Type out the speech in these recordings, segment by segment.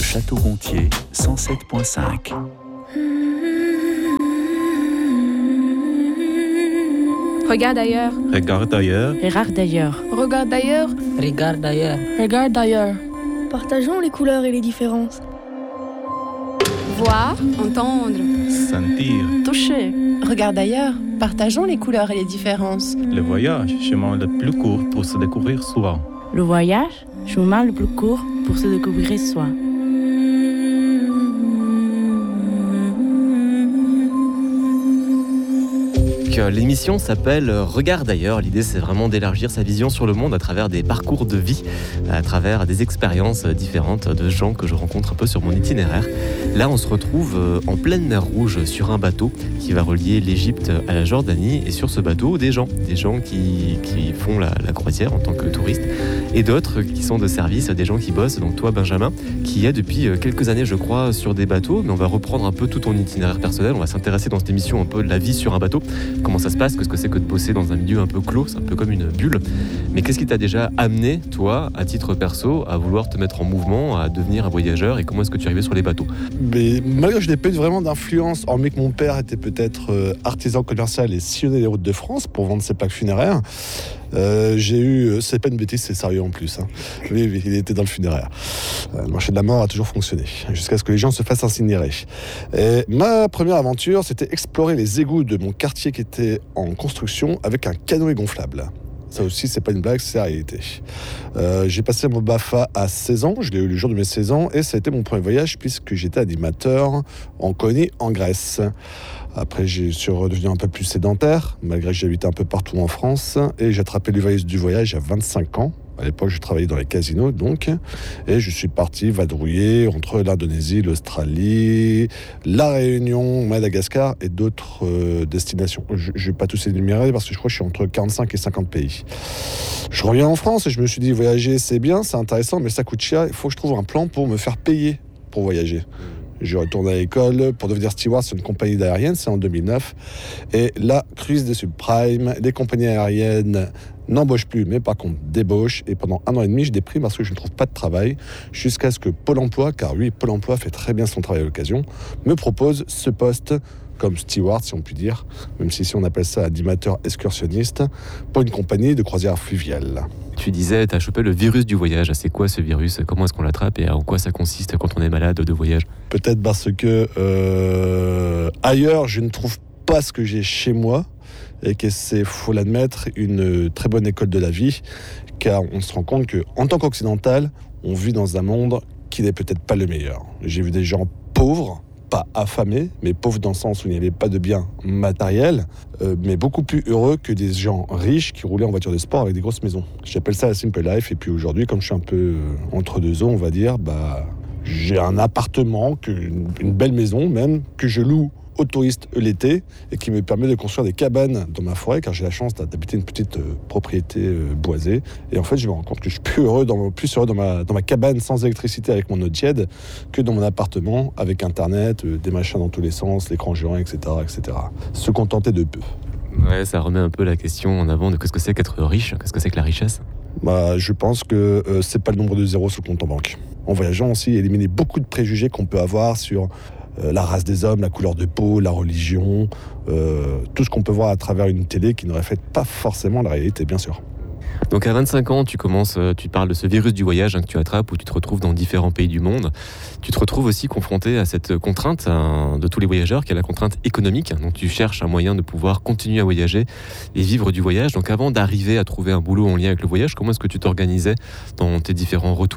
Château-Gontier, 107.5. Regarde ailleurs. Regarde ailleurs. Regarde d'ailleurs. Regarde ailleurs. Regarde ailleurs. Regarde d'ailleurs. Partageons les couleurs et les différences. Voir, entendre. Sentir. Toucher. Regarde ailleurs. Partageons les couleurs et les différences. Le voyage, chemin le plus court pour se découvrir soi. Le voyage, chemin le plus court pour se découvrir soi. L'émission s'appelle Regarde ailleurs. L'idée, c'est vraiment d'élargir sa vision sur le monde à travers des parcours de vie, à travers des expériences différentes de gens que je rencontre un peu sur mon itinéraire. Là, on se retrouve en pleine mer Rouge sur un bateau qui va relier l'Égypte à la Jordanie. Et sur ce bateau, des gens qui font la croisière en tant que touristes et d'autres qui sont de service, des gens qui bossent. Donc toi, Benjamin, qui est depuis quelques années, je crois, sur des bateaux. Mais on va reprendre un peu tout ton itinéraire personnel. On va s'intéresser dans cette émission un peu de la vie sur un bateau. Comment ça se passe, qu'est-ce que c'est que de bosser dans un milieu un peu clos, c'est un peu comme une bulle. Mais qu'est-ce qui t'a déjà amené, toi, à titre perso, à vouloir te mettre en mouvement, à devenir un voyageur, et comment est-ce que tu es arrivé sur les bateaux ? Mais malgré que je n'ai pas eu vraiment d'influence, hormis que mon père était peut-être artisan commercial et sillonnait les routes de France pour vendre ses plaques funéraires, j'ai eu, c'est pas une bêtise, c'est sérieux en plus, hein. Oui, il était dans le funéraire. Le marché de la mort a toujours fonctionné, jusqu'à ce que les gens se fassent incinérer. Et ma première aventure, c'était explorer les égouts de mon quartier qui était en construction avec un canoë gonflable. Ça aussi, c'est pas une blague, c'est la réalité. J'ai passé mon BAFA à 16 ans, je l'ai eu le jour de mes 16 ans, et ça a été mon premier voyage puisque j'étais animateur en Cônie, en Grèce. Après, je suis redevenu un peu plus sédentaire, malgré que j'habitais un peu partout en France, et j'ai attrapé le virus du voyage à 25 ans. À l'époque, je travaillais dans les casinos, donc, et je suis parti vadrouiller entre l'Indonésie, l'Australie, la Réunion, Madagascar et d'autres destinations. Je ne vais pas tous énumérer parce que je crois que je suis entre 45 et 50 pays. Je reviens en France et je me suis dit, voyager, c'est bien, c'est intéressant, mais ça coûte cher. Il faut que je trouve un plan pour me faire payer pour voyager. Je retourne à l'école pour devenir steward sur une compagnie aérienne, c'est en 2009. Et la crise des subprimes, les compagnies aériennes n'embauchent plus, mais par contre débauchent. Et pendant 1 an et demi, je déprime parce que je ne trouve pas de travail, jusqu'à ce que Pôle emploi, car oui, Pôle emploi fait très bien son travail à l'occasion, me propose ce poste comme steward, si on peut dire, même si on appelle ça animateur excursionniste, pour une compagnie de croisière fluviale. Tu disais, tu as chopé le virus du voyage. C'est quoi ce virus ? Comment est-ce qu'on l'attrape et en quoi ça consiste quand on est malade de voyage ? Peut-être parce que ailleurs, je ne trouve pas ce que j'ai chez moi et que c'est, faut l'admettre, une très bonne école de la vie, car on se rend compte qu'en tant qu'occidental, on vit dans un monde qui n'est peut-être pas le meilleur. J'ai vu des gens pauvres, pas affamés, mais pauvres dans le sens où il n'y avait pas de biens matériels, mais beaucoup plus heureux que des gens riches qui roulaient en voiture de sport avec des grosses maisons. J'appelle ça la simple life. Et puis aujourd'hui, comme je suis un peu entre deux eaux, on va dire, j'ai un appartement, une belle maison même, que je loue aux touristes l'été et qui me permet de construire des cabanes dans ma forêt, car j'ai la chance d'habiter une petite propriété boisée. Et en fait, je me rends compte que je suis plus heureux dans ma cabane sans électricité avec mon eau tiède que dans mon appartement avec Internet, des machins dans tous les sens, l'écran géant, etc., etc. Se contenter de peu. Ouais, ça remet un peu la question en avant de qu'est-ce que c'est qu'être riche, qu'est-ce que c'est que la richesse ? Je pense que c'est pas le nombre de zéros sur le compte en banque. En voyageant aussi, éliminer beaucoup de préjugés qu'on peut avoir sur la race des hommes, la couleur de peau, la religion, tout ce qu'on peut voir à travers une télé qui ne reflète pas forcément la réalité, bien sûr. Donc à 25 ans, tu parles de ce virus du voyage que tu attrapes, où tu te retrouves dans différents pays du monde. Tu te retrouves aussi confronté à cette contrainte de tous les voyageurs, qui est la contrainte économique. Donc tu cherches un moyen de pouvoir continuer à voyager et vivre du voyage. Donc avant d'arriver à trouver un boulot en lien avec le voyage, comment est-ce que tu t'organisais dans tes différents retours ?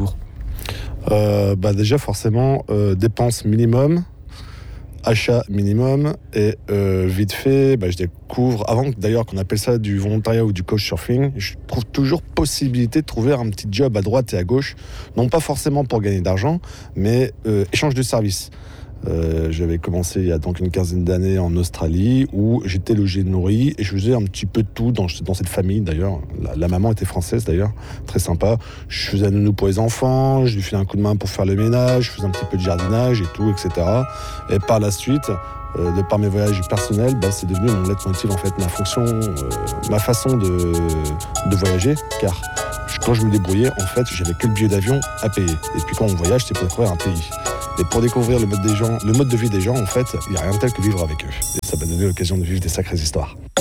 Déjà forcément, dépenses minimum, achat minimum et vite fait, je découvre, avant d'ailleurs qu'on appelle ça du volontariat ou du couchsurfing, je trouve toujours possibilité de trouver un petit job à droite et à gauche, non pas forcément pour gagner d'argent, mais échange de services. J'avais commencé il y a donc une quinzaine d'années en Australie où j'étais logé nourri et je faisais un petit peu de tout dans cette famille d'ailleurs. La maman était française d'ailleurs, très sympa. Je faisais un nounou pour les enfants, je lui filais un coup de main pour faire le ménage, je faisais un petit peu de jardinage et tout, etc. Et par la suite, de par mes voyages personnels, c'est devenu mon leitmotiv en fait, ma fonction, ma façon de voyager, car je quand je me débrouillais, en fait, j'avais que le billet d'avion à payer. Et puis quand on voyage, c'est pour découvrir un pays. Et pour découvrir le mode de vie des gens, en fait, il n'y a rien de tel que vivre avec eux. Et ça m'a donné l'occasion de vivre des sacrées histoires.